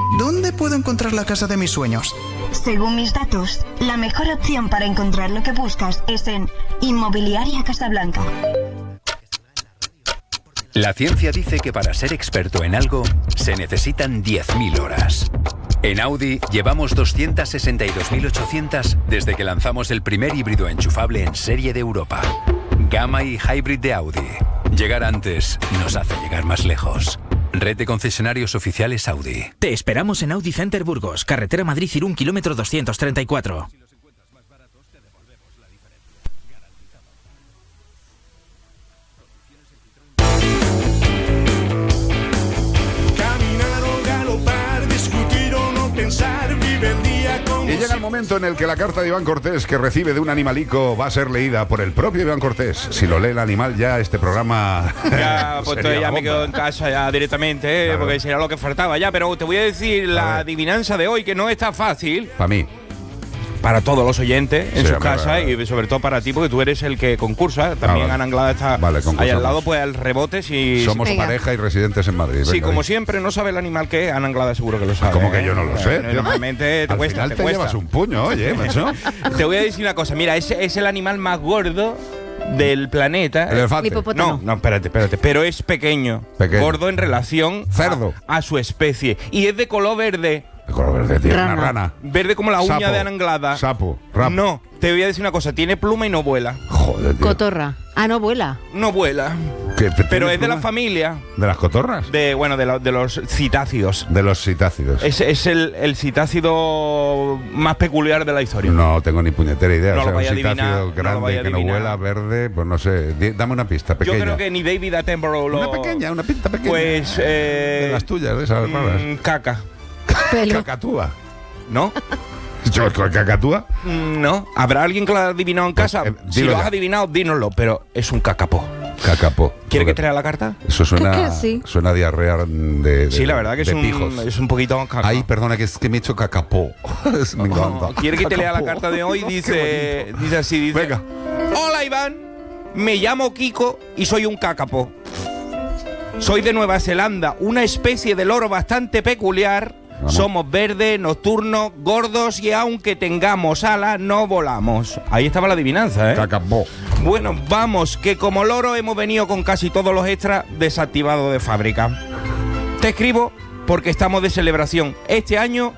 ¿Dónde puedo encontrar la casa de mis sueños? Según mis datos, la mejor opción para encontrar lo que buscas es en Inmobiliaria Casablanca. La ciencia dice que para ser experto en algo se necesitan 10.000 horas. En Audi llevamos 262.800 desde que lanzamos el primer híbrido enchufable en serie de Europa. Gamma y Hybrid de Audi. Llegar antes nos hace llegar más lejos. Red de concesionarios oficiales Audi. Te esperamos en Audi Center Burgos, carretera Madrid-Irún, kilómetro 234. Y llega el momento en el que la carta de Iván Cortés que recibe de un animalico va a ser leída por el propio Iván Cortés. Si lo lee el animal ya este programa ya, pues ya me quedo en casa ya directamente, claro, porque sería lo que faltaba ya. Pero te voy a decir la adivinanza de hoy, que no está fácil. Para mí. Para todos los oyentes en sus casas y sobre todo para ti, porque tú eres el que concursa. También Ana Anglada está ahí al lado, pues al rebote. Si somos pareja y residentes en Madrid. Sí, como siempre, no sabe el animal que es. Ana Anglada seguro que lo sabe. Como que yo no lo sé. Normalmente te cuesta. Al final te llevas un puño, oye, macho. Te voy a decir una cosa. Mira, ese es el animal más gordo del planeta. El elefante. No, espérate. Pero es pequeño. Gordo en relación cerdo a su especie. Y es de color verde. De color verde, tío. Una rana. Verde como la uña de Ana Anglada. Sapo. Rap. No, te voy a decir una cosa. Tiene pluma y no vuela. Joder, tío. Cotorra. Ah, no vuela. No vuela. Pero es de la familia. ¿De las cotorras? De los citácidos. De los citácidos. Es el citácido más peculiar de la historia. No tengo ni puñetera idea. No o sea, lo vaya un citácido grande que no vuela, verde, pues no sé. Dame una pista pequeña. Yo creo que ni David Attenborough lo... Una pinta pequeña. Pues... de las tuyas, de esas raras. Caca. Cacatúa. ¿No? ¿Cacatúa? No. ¿Habrá alguien que lo ha adivinado en casa? Si lo has adivinado, dínoslo, pero es un cacapó. Cacapó. ¿Quiere que te lea la carta? Eso suena a diarrea de sí, la verdad que es un poquito caca. Ay, perdona, que me he hecho cacapó. Me encanta. ¿Quiere que te lea la carta de hoy? Dice así, venga. Hola, Iván. Me llamo Kiko y soy un cacapó. Soy de Nueva Zelanda, una especie de loro bastante peculiar. Vamos. Somos verdes, nocturnos, gordos y aunque tengamos alas, no volamos. Ahí estaba la adivinanza, ¿eh? Cacapó. Bueno, vamos, que como loro hemos venido con casi todos los extras desactivados de fábrica. Te escribo porque estamos de celebración. Este año,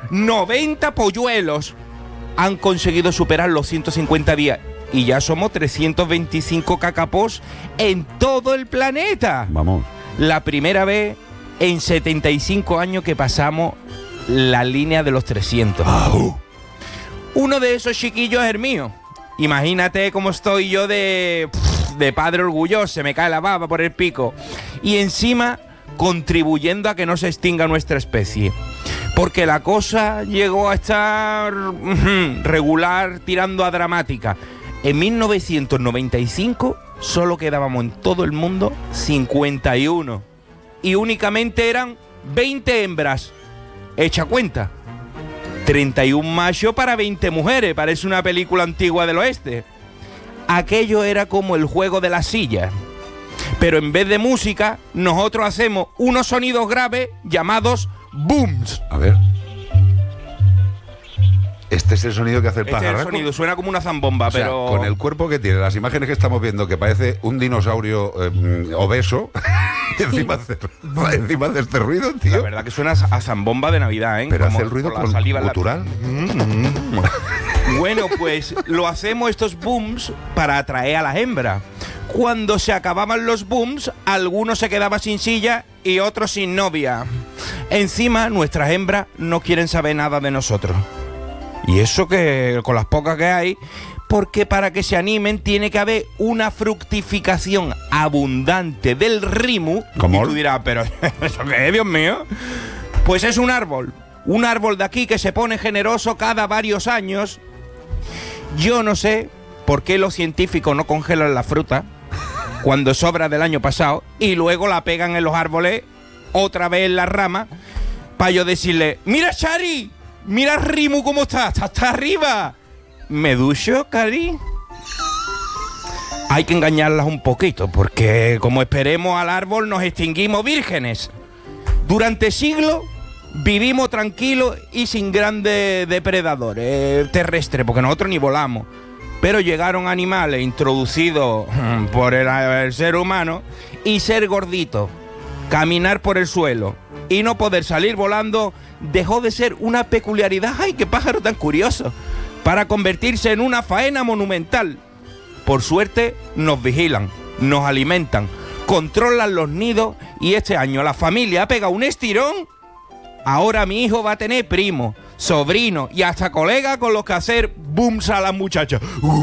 90 polluelos han conseguido superar los 150 días. Y ya somos 325 cacapós en todo el planeta. Vamos. La primera vez en 75 años que pasamos la línea de los 300. Uno de esos chiquillos es el mío. Imagínate cómo estoy yo de padre orgulloso, se me cae la baba por el pico. Y encima contribuyendo a que no se extinga nuestra especie. Porque la cosa llegó a estar regular, tirando a dramática. En 1995 solo quedábamos en todo el mundo 51. Y únicamente eran 20 hembras. Echa cuenta. 31 machos para 20 mujeres. Parece una película antigua del oeste. Aquello era como el juego de las sillas. Pero en vez de música, nosotros hacemos unos sonidos graves llamados booms. A ver. Este es el sonido que hace el pajarraco. Este es el sonido, suena como una zambomba, pero... con el cuerpo que tiene, las imágenes que estamos viendo, que parece un dinosaurio obeso, encima de este ruido, tío. La verdad que suena a zambomba de Navidad, ¿eh? Pero como hace el ruido con la saliva gutural. Bueno, pues lo hacemos estos booms para atraer a las hembras. Cuando se acababan los booms, algunos se quedaban sin silla y otros sin novia. Encima, nuestras hembras no quieren saber nada de nosotros. Y eso que con las pocas que hay, porque para que se animen tiene que haber una fructificación abundante del rimu. ¿Cómo? Y tú dirás, pero ¿eso qué es, Dios mío? Pues es un árbol de aquí que se pone generoso cada varios años. Yo no sé por qué los científicos no congelan la fruta cuando sobra del año pasado y luego la pegan en los árboles otra vez en la rama para yo decirle, mira Chari, mira Rimu cómo está arriba. ¿Me ducho, Cari? Hay que engañarlas un poquito, porque como esperemos al árbol nos extinguimos vírgenes. Durante siglos vivimos tranquilos y sin grandes depredadores terrestres, porque nosotros ni volamos. Pero llegaron animales introducidos por el ser humano y ser gordito, caminar por el suelo y no poder salir volando dejó de ser una peculiaridad. ¡Ay, qué pájaro tan curioso! Para convertirse en una faena monumental. Por suerte nos vigilan, nos alimentan, controlan los nidos y este año la familia ha pegado un estirón. Ahora mi hijo va a tener primo, sobrino y hasta colega con los que hacer booms a las muchachas.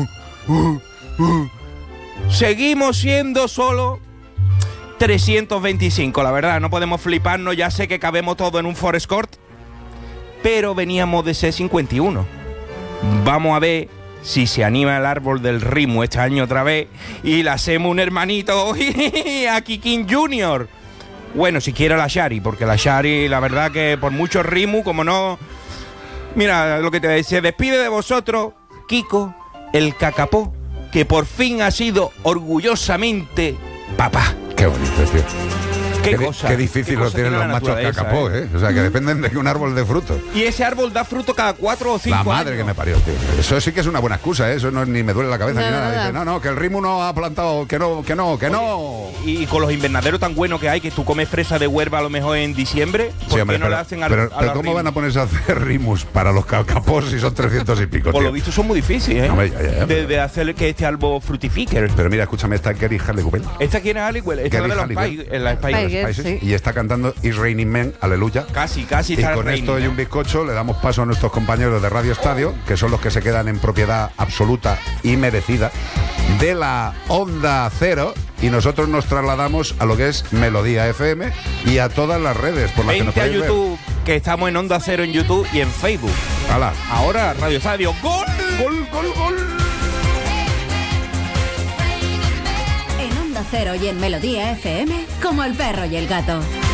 Seguimos siendo solo 325, la verdad, no podemos fliparnos, ya sé que cabemos todo en un Ford Escort, pero veníamos de ser 51. Vamos a ver si se anima el árbol del Rimu este año otra vez y le hacemos un hermanito a Kikín Junior. Bueno, si quiere la Shari, porque la Shari, la verdad que por mucho Rimu, como no... Mira, lo que te decía, se despide de vosotros, Kiko, el cacapó, que por fin ha sido orgullosamente papá. Qué bonito, tío. Qué difícil lo tienen los machos cacapó, ¿eh? O sea, que dependen de un árbol de frutos. Y ese árbol da fruto cada 4 o 5 años. La madre que me parió, tío. Eso sí que es una buena excusa, ¿eh? Eso no, ni me duele la cabeza ni nada. Dice, no, que el Rimu no ha plantado, que no. Y con los invernaderos tan buenos que hay, que tú comes fresa de Huelva a lo mejor en diciembre, ¿por qué no le hacen pero ¿cómo van a ponerse a hacer Rimus para los cacapós si son 300 y pico, tío? Por lo visto son muy difíciles, ¿eh? No, ya, de hacer que este árbol fructifique. Pero mira, escúchame, esta Kerry Halliwell. Esta quién es Halliwell, esta es de los Spice. Sí. Y está cantando It's Raining Men, aleluya. Casi. Y con esto y un bizcocho le damos paso a nuestros compañeros de Radio Estadio, que son los que se quedan en propiedad absoluta y merecida de la Onda Cero, y nosotros nos trasladamos a lo que es Melodía FM y a todas las redes por las que nos podéis ver. Vente a YouTube, que estamos en Onda Cero en YouTube y en Facebook. ¡Hala! Ahora Radio Estadio. ¡Gol! En Onda Cero y en Melodía FM, como el perro y el gato.